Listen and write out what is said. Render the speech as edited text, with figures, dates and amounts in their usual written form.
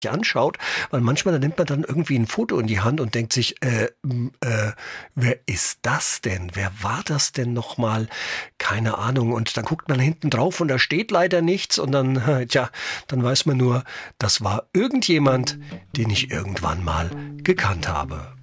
anschaut, weil manchmal da nimmt man dann irgendwie ein Foto in die Hand und denkt sich, wer ist das denn? Wer war das denn nochmal? Keine Ahnung. Und dann guckt man hinten drauf und da steht leider nichts und dann, dann weiß man nur, das war irgendjemand, den ich irgendwann mal gekannt habe.